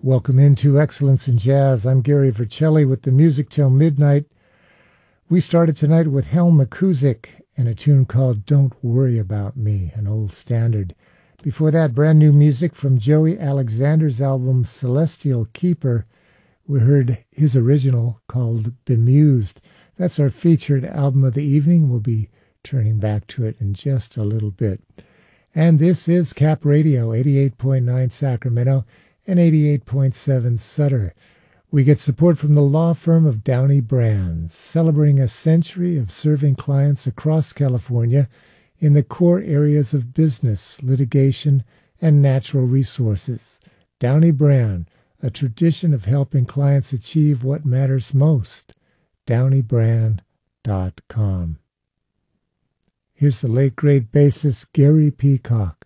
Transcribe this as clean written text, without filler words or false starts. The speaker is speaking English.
Welcome into Excellence in Jazz. I'm Gary Vercelli with the Music Till Midnight. We started tonight with Helma Kuzik and a tune called Don't Worry About Me, an old standard. Before that, brand new music from Joey Alexander's album Celestial Keeper. We heard his original called Bemused. That's our featured album of the evening. We'll be turning back to it in just a little bit. And this is Cap Radio, 88.9 Sacramento and 88.7 Sutter. We get support from the law firm of Downey Brands, celebrating a century of serving clients across California in the core areas of business, litigation, and natural resources. Downey Brand, a tradition of helping clients achieve what matters most. DowneyBrand.com. Here's the late great bassist Gary Peacock.